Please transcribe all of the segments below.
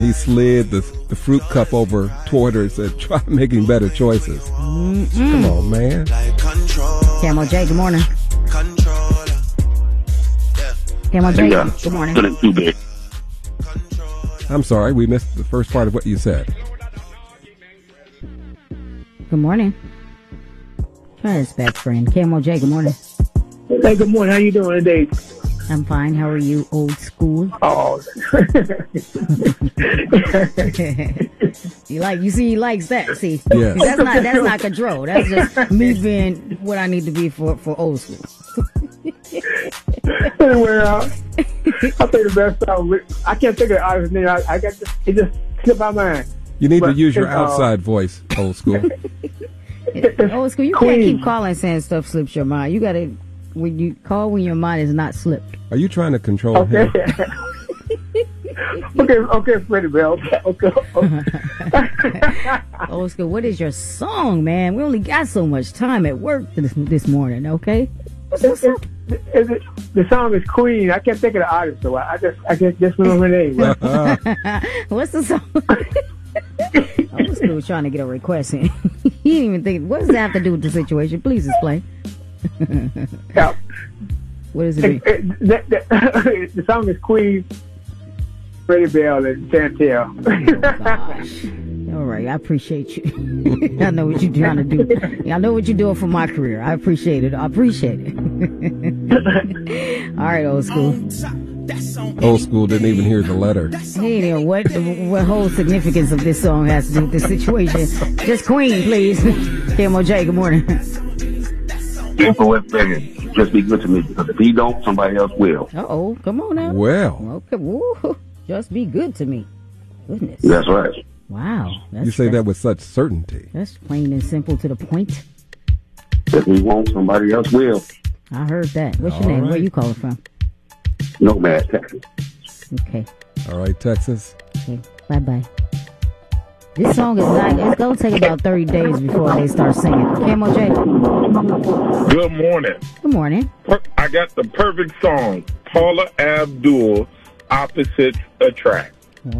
He slid the fruit cup over toward her and said, try making better choices. Come on, man. Camo J, good morning. Camo J, good morning. Too big. I'm sorry, we missed the first part of what you said. Good morning. Try his best friend. Camo J, good morning. Hey, good morning. How you doing today? I'm fine. How are you, old school? Oh. He likes that. See, yeah. That's not control. That's just me being what I need to be for old school. Well, I'll say the best song. I can't think of the artist's name. It just slipped my mind. You need to use your outside voice, old school. Old school, you can't keep calling saying stuff slips your mind. You gotta, when you call when your mind is not slipped. Are you trying to control him? Okay, Freddie Bell. Okay. Old school, what is your song, man? We only got so much time at work this morning, okay? The song is Queen. I can't think of the artist, so I just remember her name. Right? What's the song? Old school was trying to get a request in. He didn't even think, what does that have to do with the situation? Please explain. Yeah. What is it? The song is Queen, Freddie Bell, and Chantel. Oh, gosh. All right, I appreciate you. I know what you're trying to do. I know what you're doing for my career. I appreciate it. All right, old school. Old school didn't even hear the letter. Hey there, what whole significance of this song has to do with this situation? Just Queen, please. Camo J, good morning. For West Vegas, just be good to me, because if he don't, somebody else will. Uh-oh, come on now. Well. Okay, woo. Just be good to me. Goodness. That's right. Wow. You say that with such certainty. That's plain and simple to the point. If he won't, somebody else will. I heard that. What's your name? Right. Where you calling from? Nomad, Texas. Okay. All right, Texas. Okay. Bye-bye. This song is not, it's going to take about 30 days before they start singing. Camo J. Good morning. Good morning. I got the perfect song. Paula Abdul, Opposites Attract.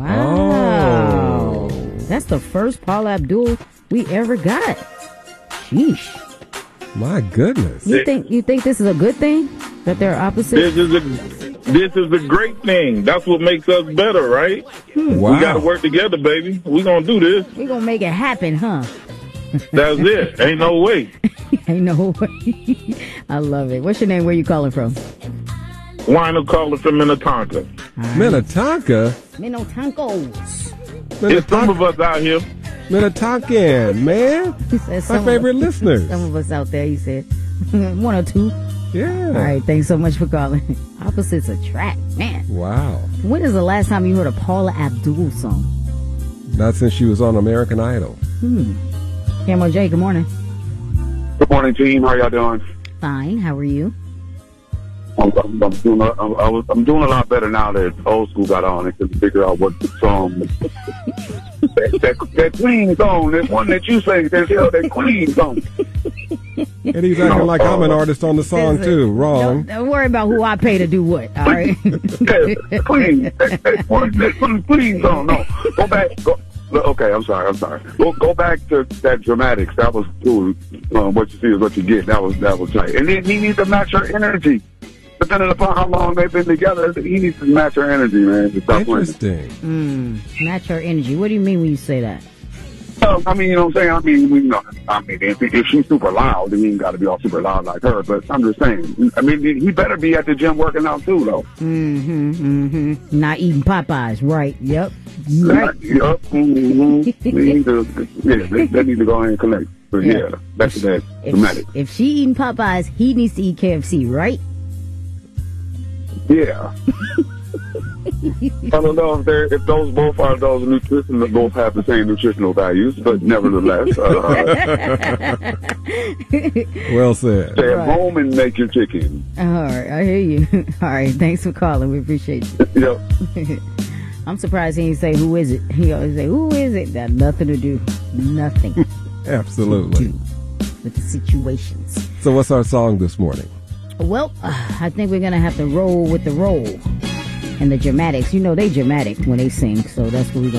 Wow. That's the first Paula Abdul we ever got. Sheesh. My goodness. You think this is a good thing? That they're opposites? This is a great thing. That's what makes us better, right? Wow. We got to work together, baby. We're going to do this. We're going to make it happen, huh? That's it. Ain't no way. Ain't no way. I love it. What's your name? Where you calling from? Wino calling from Minnetonka. Right. Minnetonka? Minnetonka's. There's some of us out here. Minnetonkan, man. My favorite listeners. Some of us out there, he said. One or two. Yeah. All right, thanks so much for calling. Opposites attract, man. Wow. When is the last time you heard a Paula Abdul song? Not since she was on American Idol. Camo J, good morning. Good morning, team. How y'all doing? Fine. How are you? I'm doing a lot better now that old school got on. I can figure out what the song. that Queen song, that one that you sang, that Queen song. And he's acting like I'm an artist on the song too. Wrong. Don't worry about who I pay to do what. All right. Queen, that Queen song. No, go back. Okay, I'm sorry. Go back to that dramatics. That was cool. What you see is what you get. That was nice. And then he needs to match her energy. Depending upon how long they've been together, he needs to match her energy, man. Interesting. Match her energy. What do you mean when you say that? I mean, you know what I'm saying? I mean, if she's super loud, then he ain't got to be all super loud like her. But I'm just saying, I mean, he better be at the gym working out too, though. Not eating Popeyes, right? Yep. Right. Yep. They need to go ahead and collect. But yeah, back to that dramatic. If she eating Popeyes, he needs to eat KFC, right? Yeah. I don't know if those both are those nutritional, both have the same nutritional values, but nevertheless. Well said. Stay at home and make your chicken. All right, I hear you. All right, thanks for calling. We appreciate you. Yep. I'm surprised he didn't say who is it. He always say who is it. That nothing to do. Nothing. Absolutely. To do with the situations. So what's our song this morning? Well, I think we're going to have to roll with the roll. and the Dramatics. You know they dramatic when they sing, so that's what we're gonna